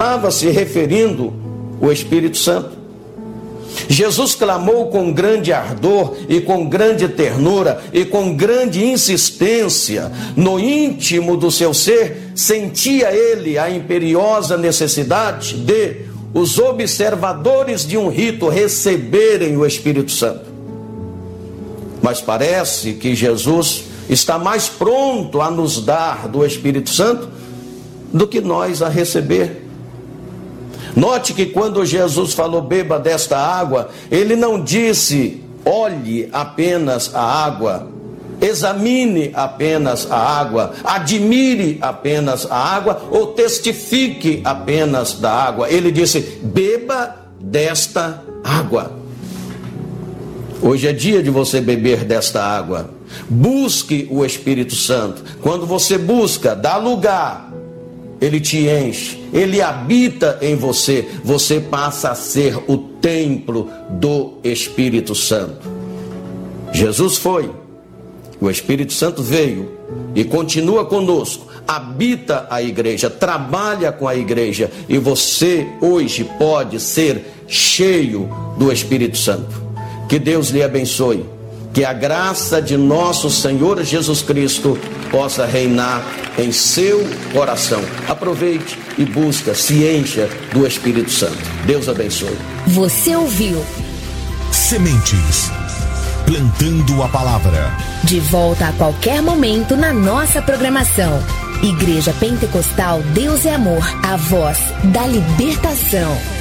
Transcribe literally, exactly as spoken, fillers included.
estava se referindo ao Espírito Santo. Jesus clamou com grande ardor e com grande ternura e com grande insistência. No íntimo do seu ser, sentia ele a imperiosa necessidade de os observadores de um rito receberem o Espírito Santo. Mas parece que Jesus está mais pronto a nos dar do Espírito Santo do que nós a receber. Note que quando Jesus falou beba desta água, ele não disse olhe apenas a água, examine apenas a água, admire apenas a água ou testifique apenas da água. Ele disse beba desta água. Hoje é dia de você beber desta água. Busque o Espírito Santo. Quando você busca, dá lugar, ele te enche, ele habita em você, você passa a ser o templo do Espírito Santo. Jesus foi, o Espírito Santo veio e continua conosco, habita a igreja, trabalha com a igreja, e você hoje pode ser cheio do Espírito Santo. Que Deus lhe abençoe, que a graça de nosso Senhor Jesus Cristo possa reinar em seu coração. Aproveite e busca, se encha do Espírito Santo. Deus abençoe. Você ouviu Sementes, plantando a palavra. De volta a qualquer momento na nossa programação. Igreja Pentecostal Deus é Amor, a voz da libertação.